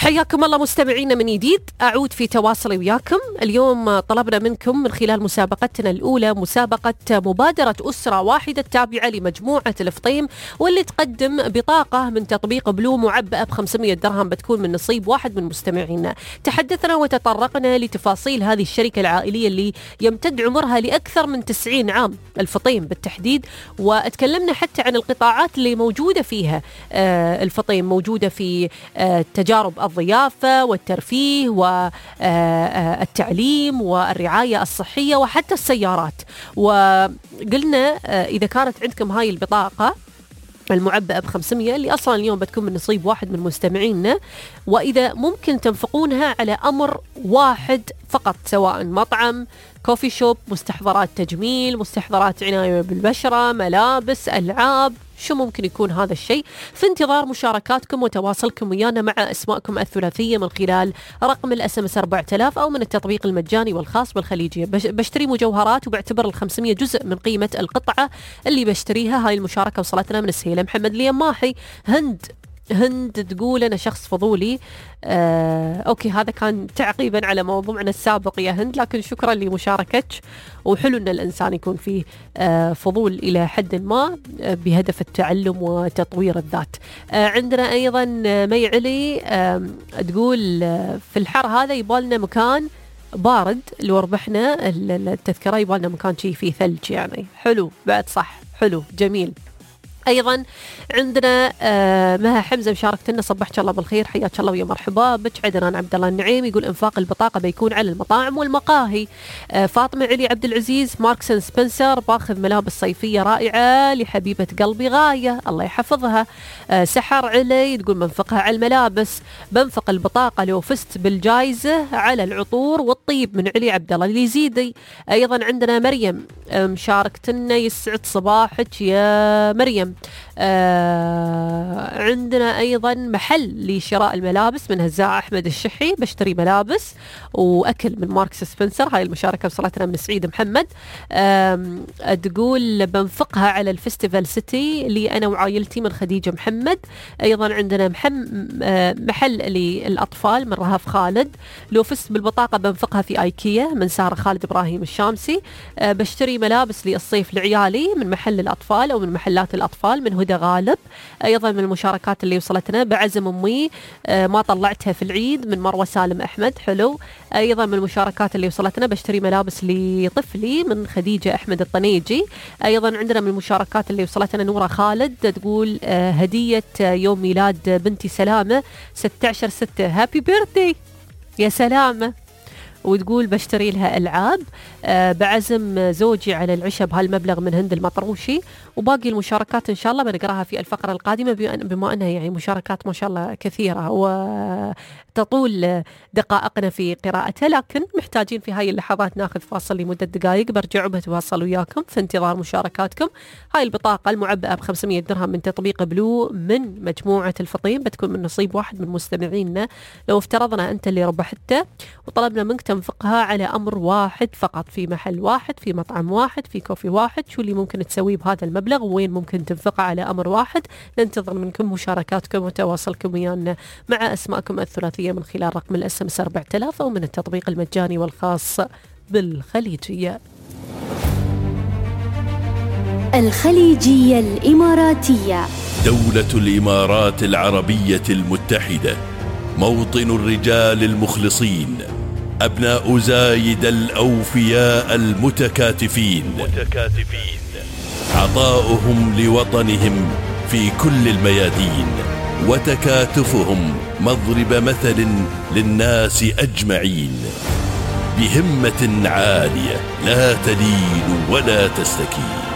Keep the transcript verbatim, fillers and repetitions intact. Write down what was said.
حياكم الله مستمعينا من جديد. أعود في تواصلي وياكم. اليوم طلبنا منكم من خلال مسابقتنا الأولى، مسابقة مبادرة أسرة واحدة التابعة لمجموعة الفطيم، واللي تقدم بطاقة من تطبيق بلو معبأة بخمسمية درهم بتكون من نصيب واحد من مستمعينا. تحدثنا وتطرقنا لتفاصيل هذه الشركة العائلية اللي يمتد عمرها لأكثر من تسعين عام، الفطيم بالتحديد، واتكلمنا حتى عن القطاعات اللي موجودة فيها آه الفطيم، موجودة في آه تجارب الضيافة والترفيه والتعليم والرعاية الصحية وحتى السيارات. وقلنا إذا كانت عندكم هاي البطاقة المعبأة بخمسمية اللي أصلا اليوم بتكون من نصيب واحد من مستمعينا، وإذا ممكن تنفقونها على أمر واحد فقط، سواء مطعم، كوفي شوب، مستحضرات تجميل، مستحضرات عناية بالبشرة، ملابس، ألعاب، شو ممكن يكون هذا الشيء. في انتظار مشاركاتكم وتواصلكم ويانا مع أسماءكم الثلاثية من خلال رقم الاس ام اس أربعة آلاف أو من التطبيق المجاني والخاص بالخليجية. بشتري مجوهرات وبعتبر الخمسمية جزء من قيمة القطعة اللي بشتريها. هاي المشاركة وصلتنا من السهيلة محمد اليماحي. هند هند تقول أنا شخص فضولي. آه، أوكي، هذا كان تعقيبا على موضوعنا السابق يا هند، لكن شكرا لمشاركتك. وحلو أن الإنسان يكون فيه آه فضول إلى حد ما آه بهدف التعلم وتطوير الذات. آه عندنا أيضا مي علي آه تقول آه في الحر هذا يبالنا مكان بارد، لو ربحنا التذكرة يبالنا مكان شيء فيه ثلج يعني. حلو بعد، صح، حلو جميل. أيضا عندنا آه مها حمزة مشاركة لنا، صبحك الله بالخير، حياك الله ويا مرحبا بك. عدنان عبد الله النعيم يقول انفاق البطاقة بيكون على المطاعم والمقاهي. آه فاطمة علي عبد العزيز ماركس اند سبنسر، باخذ ملابس صيفية رائعة لحبيبة قلبي غاية الله يحفظها. آه سحر علي تقول بنفقها على الملابس، بنفق البطاقة لو فزت بالجائزة على العطور والطيب من علي عبد الله اليزيدي. أيضا عندنا مريم آه مشاركة لنا، يسعد صباحك يا مريم. آه عندنا أيضا محل لشراء الملابس من هزاع أحمد الشحي، بشتري ملابس وأكل من ماركس سبنسر. هاي المشاركة وصلتنا من سعيد محمد. آه تقول بنفقها على الفستيفال سيتي لي أنا وعائلتي من خديجة محمد. أيضا عندنا محم آه محل للأطفال من رهف خالد، لو فزت بالبطاقة بنفقها في آيكيا من سارة خالد إبراهيم الشامسي. آه بشتري ملابس للصيف لعيالي من محل الأطفال أو من محلات الأطفال من هدى غالب. أيضا من المشاركات اللي وصلتنا بعزم أمي آه ما طلعتها في العيد من مروة سالم أحمد، حلو. أيضا من المشاركات اللي وصلتنا بشتري ملابس لطفلي من خديجة أحمد الطنيجي. أيضا عندنا من المشاركات اللي وصلتنا نورة خالد تقول آه هدية يوم ميلاد بنتي سلامة ستة عشر ستة، هابي بيرثدي يا سلامة. وتقول بشتري لها ألعاب. أه بعزم زوجي على العشاء بهالمبلغ من هند المطروشي. وباقي المشاركات إن شاء الله بنقراها في الفقرة القادمة، بما أنها يعني مشاركات ما شاء الله كثيرة وتطول دقائقنا في قراءتها، لكن محتاجين في هاي اللحظات ناخذ فاصل لمدة دقائق، برجع بتواصل وياكم في انتظار مشاركاتكم. هاي البطاقة المعبأة بخمسمية درهم من تطبيق بلو من مجموعة الفطيم بتكون من نصيب واحد من مستمعينا. لو افترضنا أنت اللي ربحته وطلبنا منك تنفقها على أمر واحد فقط، في محل واحد، في مطعم واحد، في كوفي واحد، شو اللي ممكن تسويه بهذا المبلغ وين ممكن تنفقها على أمر واحد؟ ننتظر منكم مشاركاتكم وتواصلكم ويانا مع أسماءكم الثلاثية من خلال رقم الاس ام اس أربعة آلاف أو من التطبيق المجاني والخاص بالخليجية. الخليجية الإماراتية. دولة الإمارات العربية المتحدة، موطن الرجال المخلصين، أبناء زايد الأوفياء المتكاتفين، متكاتفين. عطاؤهم لوطنهم في كل الميادين، وتكاتفهم مضرب مثل للناس أجمعين، بهمة عالية لا تلين ولا تستكين.